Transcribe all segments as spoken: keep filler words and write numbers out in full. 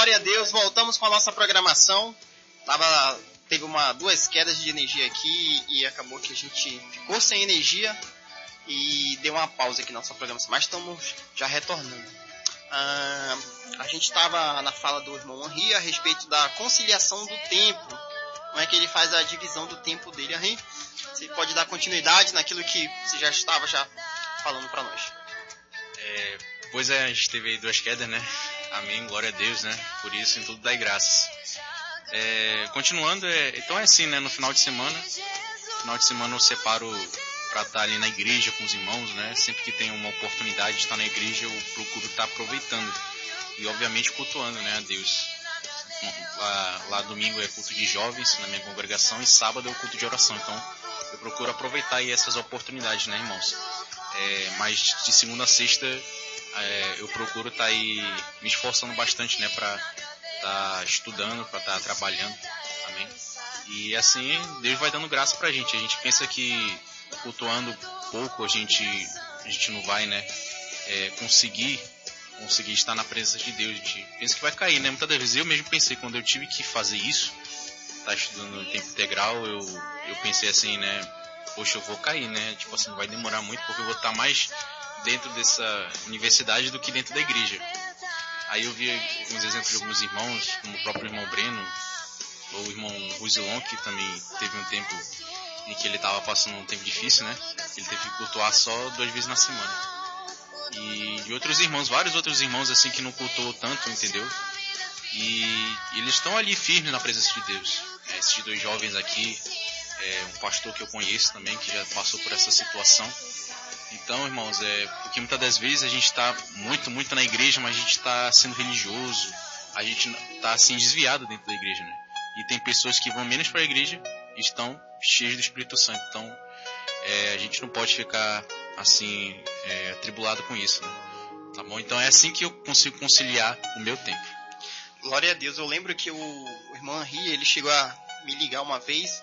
Glória a Deus, voltamos com a nossa programação. Tava, teve uma, duas quedas de energia aqui e acabou que a gente ficou sem energia e deu uma pausa aqui na nossa programação, mas estamos já retornando. Ah, a gente estava na fala do irmão Henri a respeito da conciliação do tempo. Como é que ele faz a divisão do tempo dele, Henri? Você pode dar continuidade naquilo que você já estava já falando para nós. É, pois é, a gente teve aí duas quedas, né? Amém, glória a Deus, né? Por isso, em tudo dai graças. É, continuando, é, então é assim, né? No final de semana, no final de semana eu separo para estar ali na igreja com os irmãos, né? Sempre que tem uma oportunidade de estar na igreja, eu procuro estar aproveitando e, obviamente, cultuando, né, a Deus. Lá, lá domingo é culto de jovens na minha congregação e sábado é o culto de oração. Então, eu procuro aproveitar aí essas oportunidades, né, irmãos? É, mas de segunda a sexta é, eu procuro estar aí me esforçando bastante, né, para estar estudando, para estar trabalhando, amém? E assim Deus vai dando graça pra gente. A gente pensa que cultuando pouco a gente, a gente não vai, né, é, conseguir conseguir estar na presença de Deus. A gente pensa que vai cair, né? Muitas das vezes eu mesmo pensei, quando eu tive que fazer isso, estar estudando em tempo integral, eu, eu pensei assim, né, poxa, eu vou cair, né? Tipo assim, vai demorar muito porque eu vou estar mais dentro dessa universidade do que dentro da igreja. Aí eu vi alguns exemplos de alguns irmãos, como o próprio irmão Breno, ou o irmão Ruzilon, que também teve um tempo em que ele estava passando um tempo difícil, né? Ele teve que cultuar só duas vezes na semana. E, e outros irmãos, vários outros irmãos assim que não cultuou tanto, entendeu? E, e eles estão ali firmes na presença de Deus. É, esses dois jovens aqui, é, um pastor que eu conheço também, que já passou por essa situação. Então, irmãos, é porque muitas das vezes a gente está muito, muito na igreja, mas a gente está sendo religioso, a gente está assim desviado dentro da igreja, né? E tem pessoas que vão menos para a igreja e estão cheias do Espírito Santo. Então, é, a gente não pode ficar assim é, atribulado com isso, né? Tá bom? Então é assim que eu consigo conciliar o meu tempo. Glória a Deus. Eu lembro que o, o irmão Henri, ele chegou a me ligar uma vez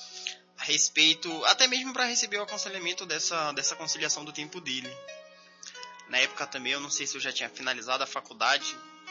a respeito, até mesmo para receber o aconselhamento dessa, dessa conciliação do tempo dele. Na época também, eu não sei se eu já tinha finalizado a faculdade,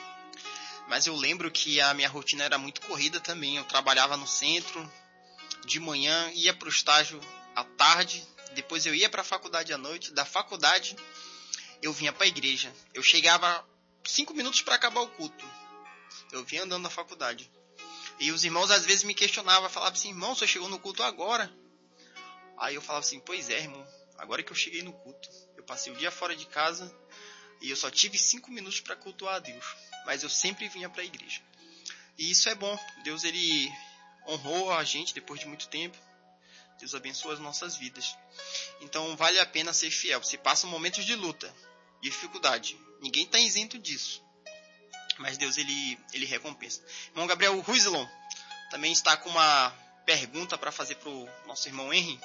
mas eu lembro que a minha rotina era muito corrida também. Eu trabalhava no centro de manhã, ia para o estágio à tarde, depois eu ia para a faculdade à noite, da faculdade eu vinha para a igreja. Eu chegava cinco minutos para acabar o culto. Eu vinha andando na faculdade. E os irmãos às vezes me questionavam, falavam assim, irmão, você chegou no culto agora? Aí eu falava assim, pois é, irmão, agora que eu cheguei no culto. Eu passei o dia fora de casa e eu só tive cinco minutos para cultuar a Deus. Mas eu sempre vinha para a igreja. E isso é bom. Deus, ele honrou a gente depois de muito tempo. Deus abençoa as nossas vidas. Então vale a pena ser fiel. Você passa momentos de luta, de dificuldade. Ninguém está isento disso. Mas Deus, ele, ele recompensa. Irmão Gabriel Ruizelon também está com uma pergunta para fazer para o nosso irmão Henry.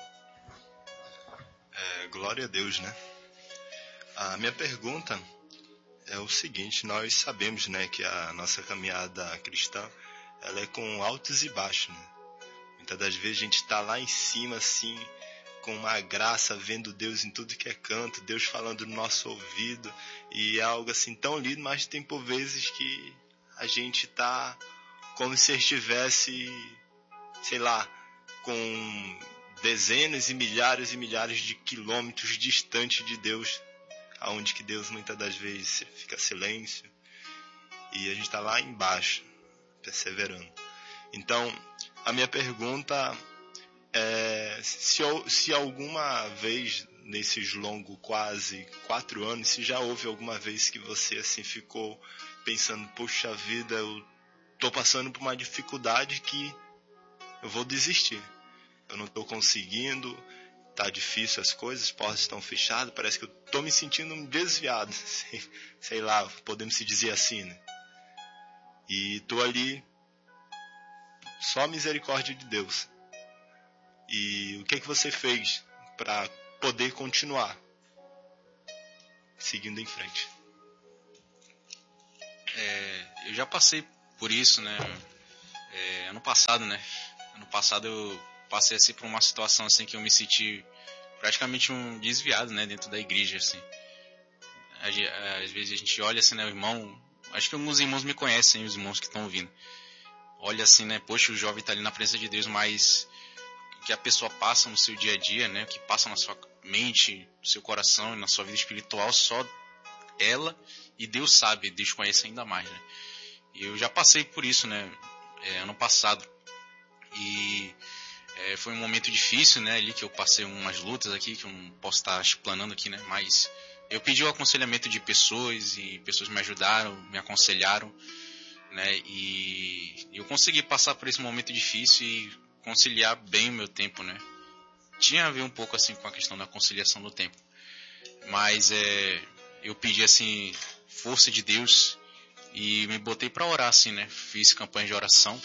É, glória a Deus, né? A minha pergunta é o seguinte: nós sabemos, né, que a nossa caminhada cristã ela é com altos e baixos, né? Muitas das vezes a gente está lá em cima, assim, com uma graça, vendo Deus em tudo que é canto, Deus falando no nosso ouvido, e é algo assim tão lindo, mas tem por vezes que a gente está como se estivesse, sei lá, com dezenas e milhares e milhares de quilômetros distante de Deus, aonde que Deus muitas das vezes fica silêncio, e a gente está lá embaixo, perseverando. Então, a minha pergunta é se, se alguma vez, nesses longos quase quatro anos, se já houve alguma vez que você assim ficou pensando, poxa vida, eu estou passando por uma dificuldade que eu vou desistir. Eu não estou conseguindo, está difícil as coisas, as portas estão fechadas, parece que eu estou me sentindo desviado, sei, sei lá, podemos se dizer assim, né? E estou ali, só a misericórdia de Deus. E o que é que você fez para poder continuar seguindo em frente? É, eu já passei por isso, né? É, ano passado, né? Ano passado eu passei assim por uma situação assim que eu me senti praticamente um desviado, né? Dentro da igreja, assim. Às vezes a gente olha assim, né? O irmão acho que alguns irmãos me conhecem, os irmãos que estão ouvindo. Olha assim, né? Poxa, o jovem está ali na presença de Deus, mas o que a pessoa passa no seu dia a dia, né? O que passa na sua mente, no seu coração e na sua vida espiritual, só ela e Deus sabe, Deus conhece ainda mais, né? E eu já passei por isso, né? É, ano passado. E é, foi um momento difícil, né? Ali que eu passei umas lutas aqui, que eu não posso estar explanando aqui, né? Mas eu pedi o aconselhamento de pessoas e pessoas me ajudaram, me aconselharam, né? E eu consegui passar por esse momento difícil e conciliar bem o meu tempo, né? Tinha a ver um pouco assim com a questão da conciliação do tempo, mas é, eu pedi assim força de Deus e me botei para orar assim, né? Fiz campanha de oração,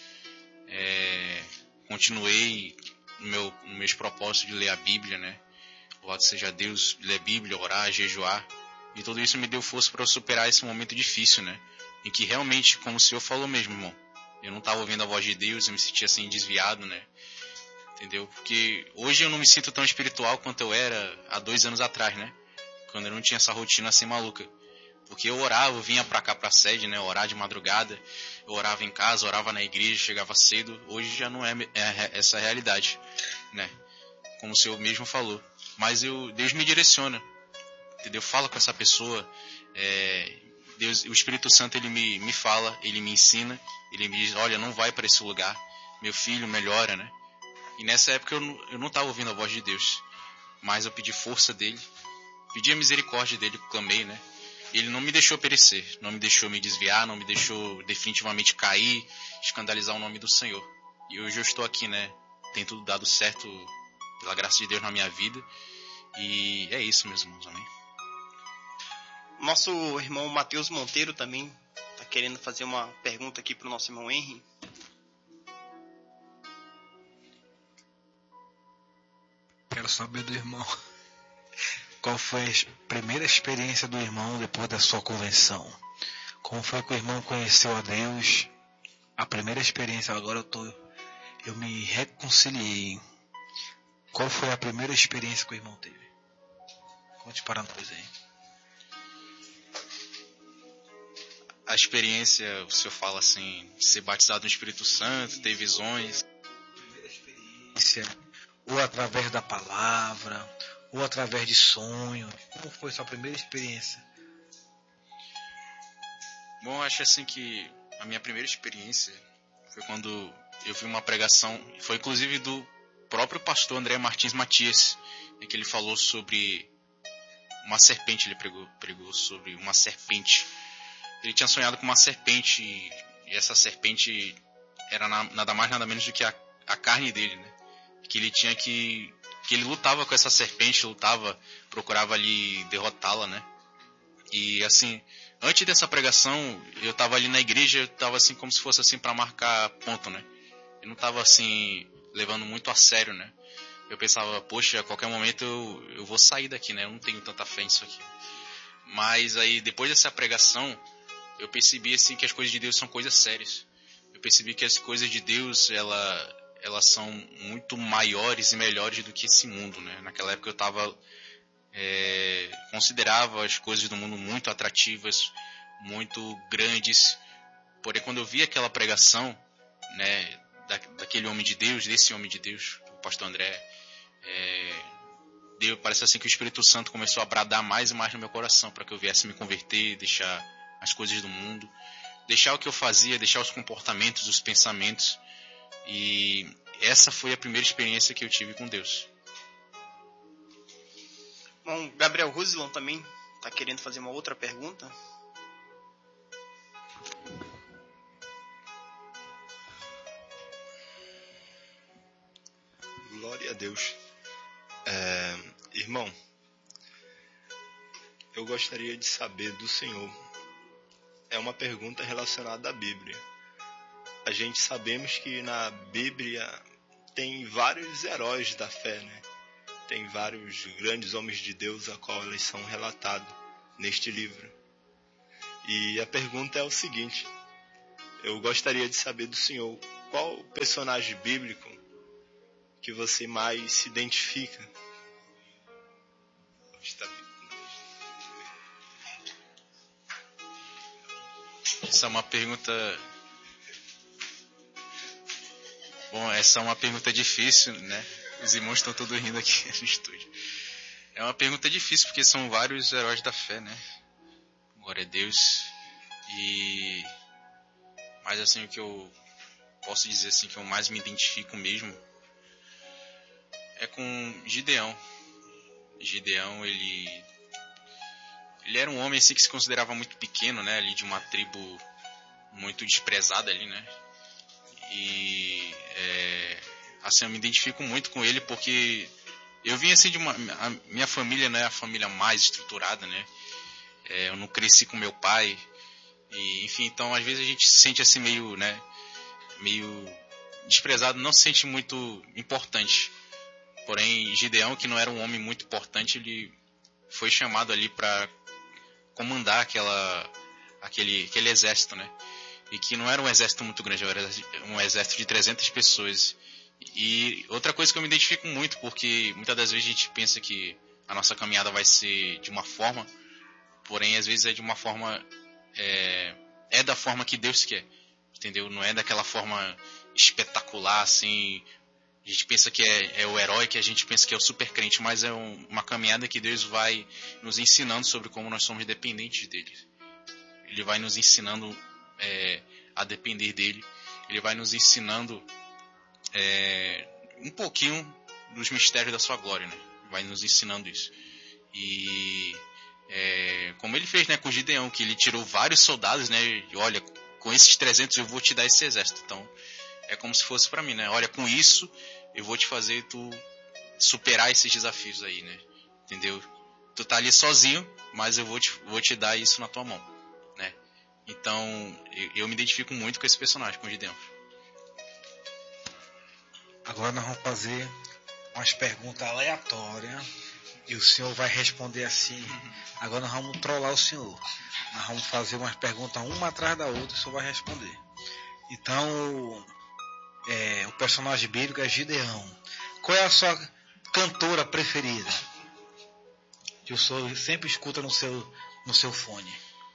é, continuei no meu, nos meus propósitos de ler a Bíblia, né? Louvado seja Deus, ler a Bíblia, orar, jejuar, e tudo isso me deu força para eu superar esse momento difícil, né? Em que realmente, como o Senhor falou mesmo, irmão, eu não estava ouvindo a voz de Deus, eu me sentia assim desviado, né? Entendeu? Porque hoje eu não me sinto tão espiritual quanto eu era há dois anos atrás, né? Quando eu não tinha essa rotina assim maluca. Porque eu orava, eu vinha pra cá pra sede, né? Orar de madrugada, eu orava em casa, orava na igreja, chegava cedo. Hoje já não é, é essa a realidade, né? Como o Senhor mesmo falou. Mas eu, Deus me direciona, entendeu? Fala com essa pessoa, é, Deus, o Espírito Santo ele me, me fala, ele me ensina, ele me diz, olha, não vai para esse lugar, meu filho, melhora, né? E nessa época eu não, eu não estava ouvindo a voz de Deus, mas eu pedi força dele, pedi a misericórdia dele, clamei, né? E ele não me deixou perecer, não me deixou me desviar, não me deixou definitivamente cair, escandalizar o nome do Senhor. E hoje eu estou aqui, né? Tem tudo dado certo pela graça de Deus na minha vida. E é isso, meus irmãos, amém? Nosso irmão Matheus Monteiro também está querendo fazer uma pergunta aqui para o nosso irmão Henry. Quero saber do irmão. Qual foi a primeira experiência do irmão depois da sua convenção? Como foi que o irmão conheceu a Deus? A primeira experiência, agora eu tô, eu me reconciliei. Qual foi a primeira experiência que o irmão teve? Conte para nós aí. A experiência, o senhor fala assim, de ser batizado no Espírito Santo, ter visões. Primeira experiência, ou através da palavra, ou através de sonhos. Como foi sua primeira experiência? Bom, acho assim que a minha primeira experiência foi quando eu vi uma pregação, foi inclusive do próprio pastor André Martins Matias, em que ele falou sobre uma serpente, ele pregou, pregou sobre uma serpente. Ele tinha sonhado com uma serpente e essa serpente era nada mais nada menos do que a, a carne dele, né? Que ele tinha que que ele lutava com essa serpente, lutava, procurava ali derrotá-la, né? E assim, antes dessa pregação, eu tava ali na igreja, eu tava assim como se fosse assim para marcar ponto, né? Eu não tava assim levando muito a sério, né? Eu pensava, poxa, a qualquer momento eu, eu vou sair daqui, né? Eu não tenho tanta fé nisso aqui. Mas aí, depois dessa pregação, eu percebi assim que as coisas de Deus são coisas sérias. Eu percebi que as coisas de Deus, ela, elas são muito maiores e melhores do que esse mundo, né? Naquela época eu tava, é, considerava as coisas do mundo muito atrativas, muito grandes. Porém, quando eu vi aquela pregação, né, da, daquele homem de Deus, desse homem de Deus, o pastor André, é, deu, parece assim que o Espírito Santo começou a bradar mais e mais no meu coração para que eu viesse me converter, deixar as coisas do mundo, deixar o que eu fazia, deixar os comportamentos, os pensamentos. E essa foi a primeira experiência que eu tive com Deus. Bom, Gabriel Ruslan também está querendo fazer uma outra pergunta. Glória a Deus. É, irmão, eu gostaria de saber do Senhor. É uma pergunta relacionada à Bíblia. A gente sabemos que na Bíblia tem vários heróis da fé, né? Tem vários grandes homens de Deus a qual eles são relatados neste livro. E a pergunta é o seguinte: eu gostaria de saber do Senhor qual personagem bíblico que você mais se identifica. Essa é uma pergunta... Bom, essa é uma pergunta difícil, né? Os irmãos estão todos rindo aqui no estúdio. É uma pergunta difícil, porque são vários heróis da fé, né? Glória a Deus. E... Mas assim, o que eu posso dizer assim, que eu mais me identifico mesmo é com Gideão. Gideão, ele... Ele era um homem assim que se considerava muito pequeno, né? Ali de uma tribo muito desprezada ali, né? E... É... Assim, eu me identifico muito com ele porque... Eu vim assim de uma... A minha família não é a família mais estruturada, né? É, eu não cresci com meu pai. E, enfim, então às vezes a gente se sente assim meio, né? Meio desprezado, não se sente muito importante. Porém, Gideão, que não era um homem muito importante, ele foi chamado ali para comandar aquela, aquele, aquele exército, né? E que não era um exército muito grande, era um exército de trezentas pessoas. E outra coisa que eu me identifico muito, porque muitas das vezes a gente pensa que a nossa caminhada vai ser de uma forma, porém às vezes é de uma forma, é, é da forma que Deus quer, entendeu? Não é daquela forma espetacular, assim, a gente pensa que é, é o herói, que a gente pensa que é o super crente, mas é um, uma caminhada que Deus vai nos ensinando sobre como nós somos dependentes dele. Ele vai nos ensinando é, a depender dele, ele vai nos ensinando É, um pouquinho dos mistérios da sua glória, né? Vai nos ensinando isso. E é, como ele fez, né, com Gideão, que ele tirou vários soldados, né? E olha, com esses trezentos eu vou te dar esse exército. Então é como se fosse para mim, né? Olha, com isso eu vou te fazer tu superar esses desafios aí, né? Entendeu? Tu tá ali sozinho, mas eu vou te, vou te dar isso na tua mão, né? Então eu, eu me identifico muito com esse personagem, com o Gideão. Agora nós vamos fazer umas perguntas aleatórias e o senhor vai responder assim. Agora nós vamos trollar o senhor. Nós vamos fazer umas perguntas uma atrás da outra e o senhor vai responder. Então, é, o personagem bíblico é Gideão. Qual é a sua cantora preferida? Que o senhor sempre escuta no seu, no seu fone.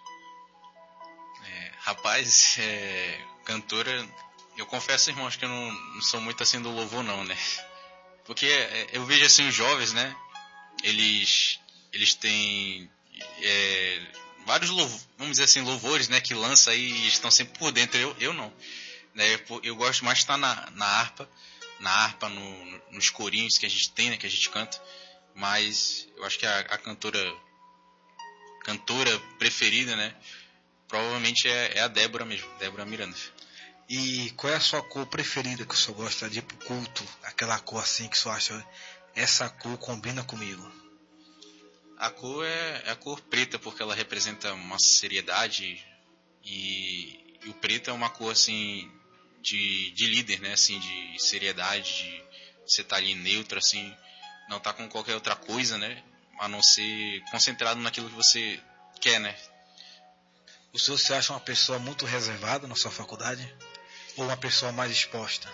É, rapaz, é, cantora... Eu confesso, irmãos, que eu não, não sou muito assim do louvor, não, né? Porque é, eu vejo assim os jovens, né? Eles, eles têm é, vários louvores, vamos dizer assim, louvores, né? Que lança aí e estão sempre por dentro. Eu, eu não. Né? Eu, eu gosto mais de estar na, na harpa, na harpa, no, no, nos corinhos que a gente tem, né? Que a gente canta. Mas eu acho que a, a cantora, cantora preferida, né? Provavelmente é, é a Débora mesmo, Débora Miranda. E qual é a sua cor preferida que o senhor gosta de ir pro culto? Aquela cor assim que o senhor acha, essa cor combina comigo? A cor é, é a cor preta, porque ela representa uma seriedade e, e o preto é uma cor assim de, de líder, né? Assim, de seriedade, de você estar tá ali neutro, assim, não tá com qualquer outra coisa, né? A não ser concentrado naquilo que você quer, né? O senhor se acha uma pessoa muito reservada na sua faculdade? Ou uma pessoa mais exposta?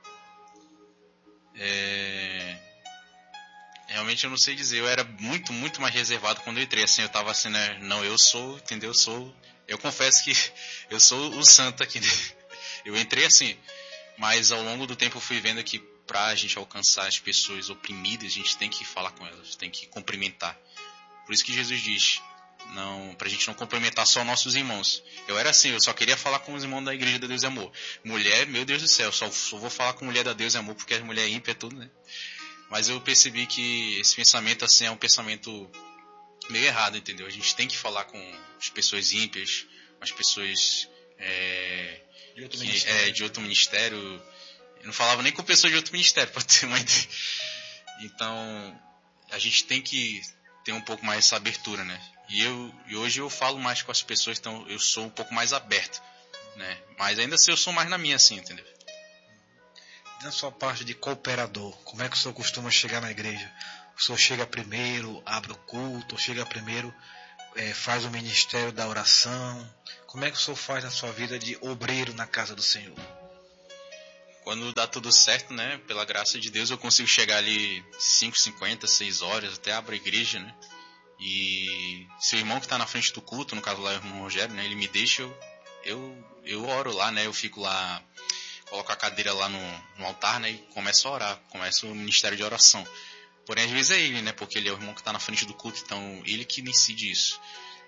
É... Realmente eu não sei dizer. Eu era muito, muito mais reservado quando eu entrei. Assim, eu tava assim, né? Não, eu sou, entendeu? Eu sou... Eu confesso que eu sou o santo aqui. Eu entrei assim. Mas ao longo do tempo eu fui vendo que pra gente alcançar as pessoas oprimidas, a gente tem que falar com elas, tem que cumprimentar. Por isso que Jesus diz... Não, pra gente não cumprimentar só nossos irmãos. Eu era assim, eu só queria falar com os irmãos da Igreja da Deus e Amor. Mulher, meu Deus do céu, só, só vou falar com mulher da Deus e Amor porque as mulheres ímpias é tudo, né? Mas eu percebi que esse pensamento assim é um pensamento meio errado, entendeu? A gente tem que falar com as pessoas ímpias, com as pessoas é, de, outro que, é, de outro ministério. Eu não falava nem com pessoas de outro ministério, pra ter uma ideia. Então, a gente tem que ter um pouco mais essa abertura, né? E, eu, e hoje eu falo mais com as pessoas, então eu sou um pouco mais aberto, né? Mas ainda assim eu sou mais na minha, assim, entendeu? Na sua parte de cooperador, como é que o senhor costuma chegar na igreja? O senhor chega primeiro, abre o culto, ou chega primeiro, é, faz o ministério da oração? Como é que o senhor faz na sua vida de obreiro na casa do Senhor? Quando dá tudo certo, né? Pela graça de Deus eu consigo chegar ali cinco e cinquenta, seis horas, até abro a igreja, né? E se o irmão que está na frente do culto, no caso lá o irmão Rogério, né, ele me deixa, eu eu, eu oro lá, né? Eu fico lá, coloco a cadeira lá no, no altar, né? E começo a orar, começo o ministério de oração. Porém, às vezes é ele, né? Porque ele é o irmão que está na frente do culto, então ele que decide isso.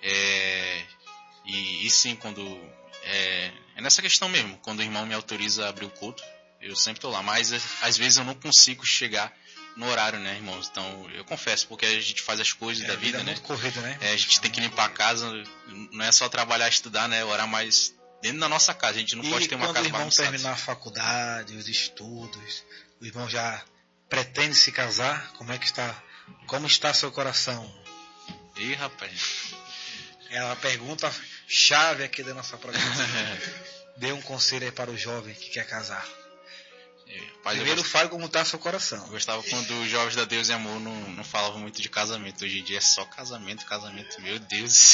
É, e, e sim, quando... É, é nessa questão mesmo, quando o irmão me autoriza a abrir o culto, eu sempre estou lá. Mas às vezes eu não consigo chegar no horário, né, irmãos? Então, eu confesso, porque a gente faz as coisas É, da vida, vida né? muito corrida, né? É, a gente tem que limpar a casa, não é só trabalhar, estudar, né? Orar mais dentro da nossa casa. A gente não E pode ter uma quando casa o irmão bagunçada. terminar a faculdade, os estudos, o irmão já pretende se casar? Como é que está? Como está seu coração? Ih, rapaz. É uma pergunta chave aqui da nossa programação. Dê um conselho aí para o jovem que quer casar. É, rapaz, Primeiro eu fale como está seu coração. Eu gostava quando os jovens da Deus e Amor não, não falavam muito de casamento. Hoje em dia é só casamento, casamento, meu Deus.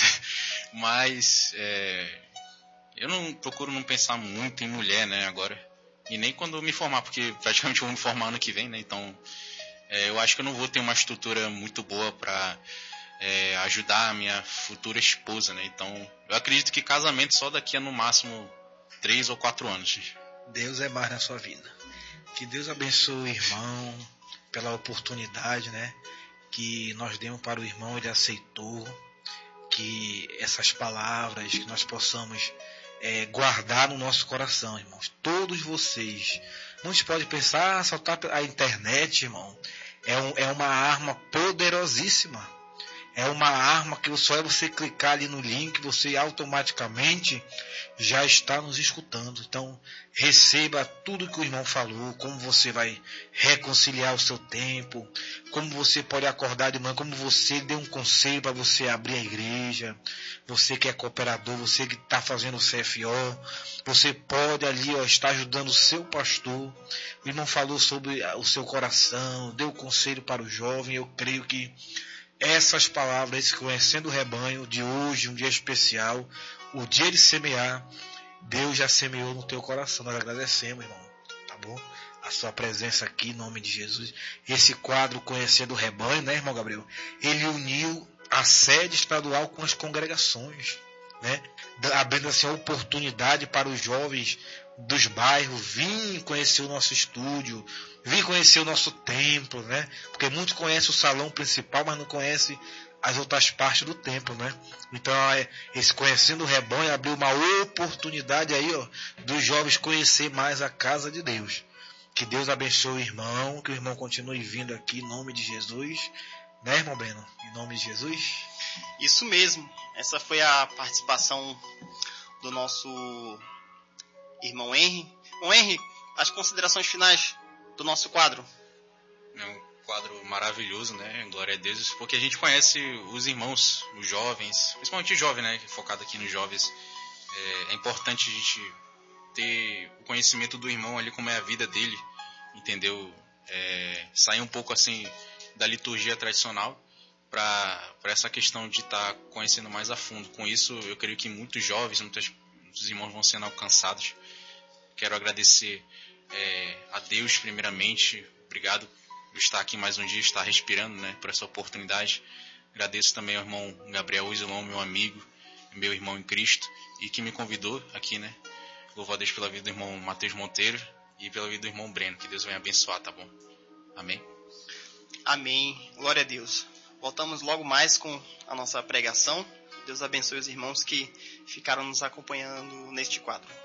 Mas é, eu não procuro não pensar muito em mulher, né, agora. E nem quando eu me formar, porque praticamente eu vou me formar ano que vem, né? Então é, eu acho que eu não vou ter uma estrutura muito boa para é, ajudar a minha futura esposa, né? Então eu acredito que casamento só daqui a no máximo três ou quatro anos. Deus é mais na sua vida. Que Deus abençoe o irmão pela oportunidade, né, que nós demos para o irmão, ele aceitou. Que essas palavras que nós possamos é, guardar no nosso coração, irmãos. Todos vocês. Muitos podem pensar, ah, soltar a internet, irmão, é, um, é uma arma poderosíssima. É uma arma que só é você clicar ali no link, você automaticamente já está nos escutando. Então, receba tudo que o irmão falou, como você vai reconciliar o seu tempo, como você pode acordar de manhã, como você deu um conselho para você abrir a igreja, você que é cooperador, você que está fazendo o C F O, você pode ali ó, estar ajudando o seu pastor. O irmão falou sobre o seu coração, deu conselho para o jovem. Eu creio que essas palavras, esse conhecendo o rebanho de hoje, um dia especial, o dia de semear, Deus já semeou no teu coração. Nós agradecemos, irmão, tá bom? A sua presença aqui, em nome de Jesus. Esse quadro Conhecendo o Rebanho, né, irmão Gabriel? Ele uniu a sede estadual com as congregações, né? Abrindo assim a oportunidade para os jovens dos bairros virem conhecer o nosso estúdio, vir conhecer o nosso templo, né? Porque muitos conhecem o salão principal, mas não conhecem as outras partes do templo, né? Então, esse Conhecendo o Rebanho abriu uma oportunidade aí, ó, dos jovens conhecer mais a casa de Deus. Que Deus abençoe o irmão, que o irmão continue vindo aqui em nome de Jesus, né, irmão Breno? Em nome de Jesus. Isso mesmo. Essa foi a participação do nosso irmão Henry. Bom, Henry, as considerações finais do nosso quadro. É um quadro maravilhoso, né? Glória a Deus. Porque a gente conhece os irmãos, os jovens, principalmente o jovem, né? Focado aqui nos jovens. É, é importante a gente ter o conhecimento do irmão ali, como é a vida dele, entendeu? É, sair um pouco assim da liturgia tradicional para essa questão de estar tá conhecendo mais a fundo. Com isso, eu creio que muitos jovens, muitos, muitos irmãos vão sendo alcançados. Quero agradecer é, a Deus primeiramente. Obrigado por estar aqui mais um dia, estar respirando, né, por essa oportunidade. Agradeço também ao irmão Gabriel Isolão, meu amigo, meu irmão em Cristo, e que me convidou aqui, né. Louvo a Deus pela vida do irmão Matheus Monteiro e pela vida do irmão Breno. Que Deus venha abençoar, tá bom? Amém? Amém. Glória a Deus. Voltamos logo mais com a nossa pregação. Deus abençoe os irmãos que ficaram nos acompanhando neste quadro.